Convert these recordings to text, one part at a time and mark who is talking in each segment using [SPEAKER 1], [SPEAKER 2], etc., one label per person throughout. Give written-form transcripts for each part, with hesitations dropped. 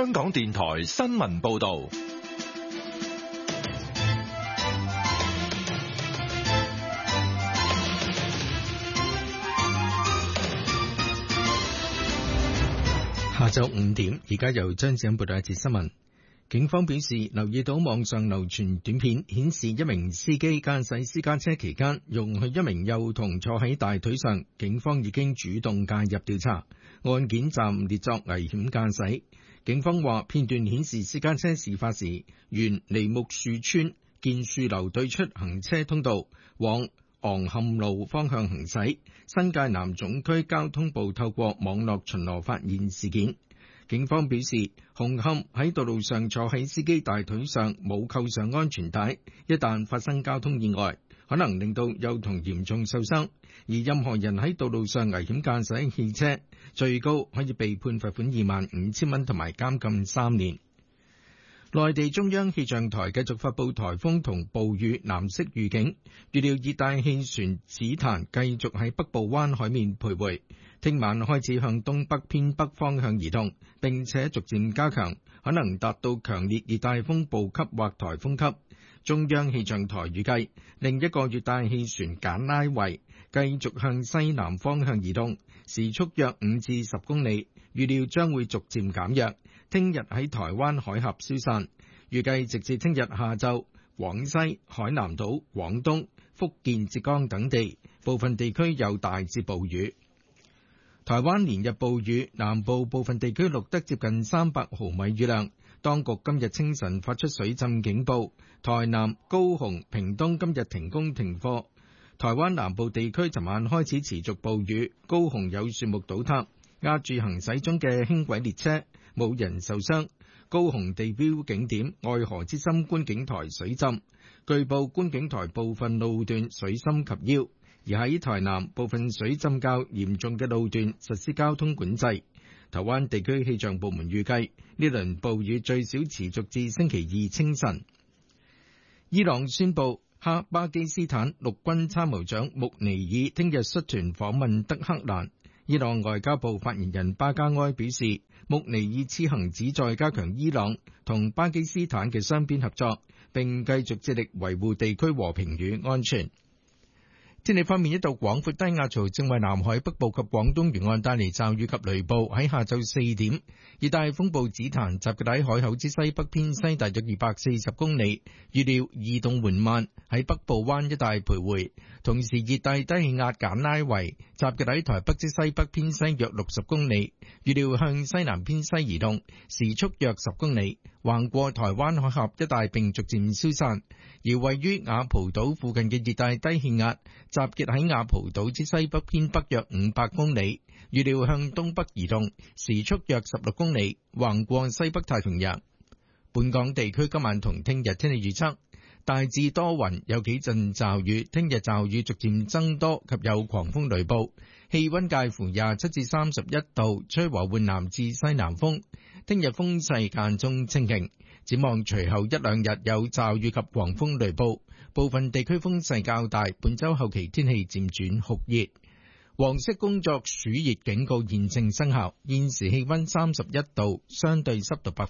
[SPEAKER 1] 香港電台新聞報道。
[SPEAKER 2] 下晝5點，而家由張子欣報道一節新聞。警方表示，留意到網上流傳短片，顯示一名司機駕駛私家車期間，容許一名幼童坐喺大腿上。警方已經主動介入調查，案件暫列作危險駕駛。警方話，片段顯示私家車事發時沿梨木樹村建樹樓對出行車通道往昂坎路方向行駛。新界南總區交通部透過網絡巡邏發現事件。警方表示，紅磡喺道路上坐喺司機大腿上冇扣上安全帶，一旦發生交通意外，可能令到幼童嚴重受傷。而任何人喺道路上危險駕駛汽車，最高可以被判罰款25,000蚊同埋監禁3年。內地中央氣象台繼續發布颱風同暴雨藍色預警，預料熱帶氣旋紫檀繼續喺北部灣海面徘徊，聽晚開始向東北偏北方向移動，並且逐漸加強，可能達到強烈熱帶風暴級或颱風級。中央氣象台預計，另一個熱帶氣旋簡拉維繼續向西南方向移動，時速約5至10公里，預料將會逐漸減弱。聽日喺台灣海峽消散，預計直至聽日下晝，廣西、海南島、廣東、福建、浙江等地部分地區有大至暴雨。台灣連日暴雨，南部部分地區錄得接近300毫米雨量。當局今日清晨發出水浸警報，台南、高雄、屏東今日停工停課。台灣南部地區尋晚開始持續暴雨，高雄有樹木倒塌，壓住行駛中嘅輕軌列車，冇人受傷。高雄地標景點愛河之心觀景台水浸，據報觀景台部分路段水深及腰。而喺台南部分水浸較嚴重嘅路段實施交通管制。台灣地區氣象部門預計呢輪暴雨最少持續至星期二清晨。伊朗宣布，巴基斯坦陸軍參謀長穆尼爾聽日率團訪問德黑蘭。伊朗外交部發言人巴加埃表示，穆尼爾此行旨在加強伊朗同巴基斯坦嘅雙邊合作，並繼續致力維護地區和平與安全。天氣方面，一道廣闊低壓槽正為南海北部及廣東沿岸帶嚟驟雨及雷暴。喺下晝4點，熱帶風暴紫檀集結喺海口之西北偏西大約240公里，預料移動緩慢，喺北部灣一帶徘徊。同時，熱帶低氣壓簡拉維集結喺台北之西北偏西約60公里，預料向西南偏西移動，時速約10公里，橫過台灣海峽一帶並逐漸消散。而位於雅蒲島附近嘅熱帶低氣壓集結喺雅蒲島之西北偏北約500公里，預料向東北移動，時速約16公里，橫過西北太平洋。本港地區今晚同聽日天氣預測，大致多雲，有幾陣驟雨，聽日驟雨逐漸增多及有狂風雷暴，氣溫介乎27至31度，吹和緩南至西南風。聽日風勢間中清勁，展望隨後一兩日有驟雨及狂風雷暴，部分地區風勢較大。本週後期天氣漸轉酷熱，黃色工作暑熱警告現正生效。現時氣溫31度，相對濕度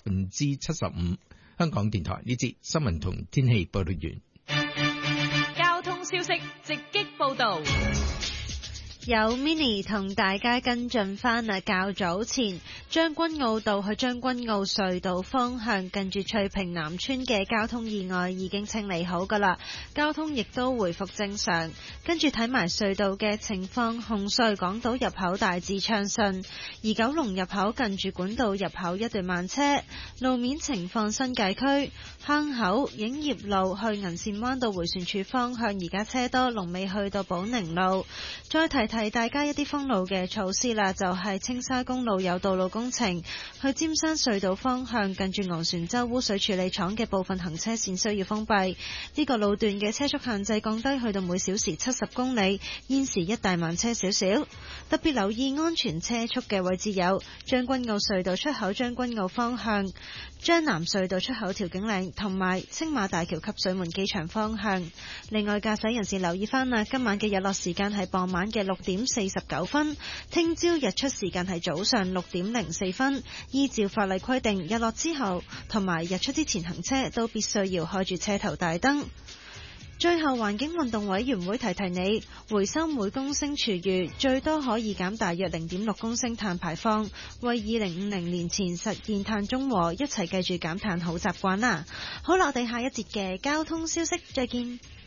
[SPEAKER 2] 75%。香港電台呢節新聞同天氣報道完。
[SPEAKER 3] 交通消息直擊報道。
[SPEAKER 4] 有 Mini 同大家跟進返啊，較早前將軍澳道去將軍澳隧道方向近住翠屏南村嘅交通意外已經清理好㗎喇，交通亦都回復正常。跟住睇埋隧道嘅情況，紅隧港島入口大致暢順，而九龍入口近住管道入口一段慢車。路面情況，新界區坑口影業路去銀線灣道迴旋處方向而家車多，龍尾去到寶寧路。再提大家一啲封路嘅措施啦，就係青沙公路有道路工程，去尖山隧道方向近住昂船洲污水處理廠嘅部分行車線需要封閉，呢個路段嘅車速限制降低去到每小時70公里，現時一大慢車少少。特別留意安全車速嘅位置有將軍澳隧道出口將軍澳方向、將南隧道出口調景嶺同埋青馬大橋及水門機場方向。另外，駕駛人士留意翻啦，今晚嘅日落時間係傍晚嘅6 點49分。聽朝日出時間係早上6點04分。依照法例規定，日落之後同埋日出之前行車都必須要開住車頭大燈。最後，環境運動委員會提提你，回收每公升廚餘最多可以減大約0.6公升碳排放，為2050年前實現碳中和，一齊繼續減碳好習慣啦。好啦，我哋下一節嘅交通消息再見。